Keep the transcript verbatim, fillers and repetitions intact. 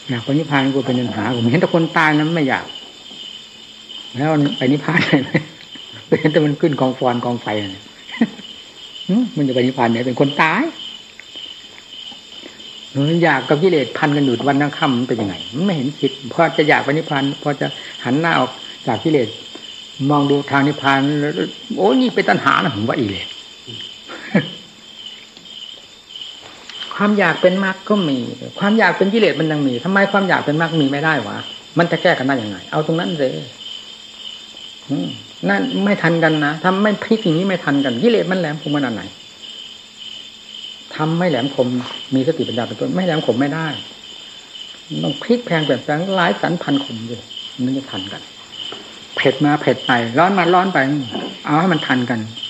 อยากไปนิพพานกูเป็นปัญหาผมเห็นแต่คนตายนั้นไม่อยากแล้วไปนิพพานได้ไหมเห็นแต่มันขึ้นกองฟอนกองไฟเนี่ยมันจะไปนิพพานเนี่ยเป็นคนตายอยากกับกิเลสพันกันอยู่วันนั่งค่ำมันเป็นยังไงมันไม่เห็นคิดพอจะอยากไปนิพพานพอจะหันหน้าออกจากกิเลสมองดูทางนิพพานโอ้นี่เป็นตัณหานะผมว่าอีเลยความอยากเป็นมรรคก็มีความอยากเป็นกิเลสมันยังมีทำไมความอยากเป็นมรรคมีไม่ได้วะมันจะแก้กันได้ยังไงเอาตรงนั้นเลยนั่นไม่ทันกันนะทำไม่พลิกอย่างนี้ไม่ทันกันกิเลสมันแหลมคมขนาดไหนทำไม่แหลมคมมีสติปัญญาเป็นต้นไม่แหลมคมไม่ได้ต้องพลิกแพงเปลี่ยนแปลงหลายสันพันคมเลยมันจะทันกันเผ็ดมาเผ็ดไปร้อนมาร้อนไปเอาให้มันทันกัน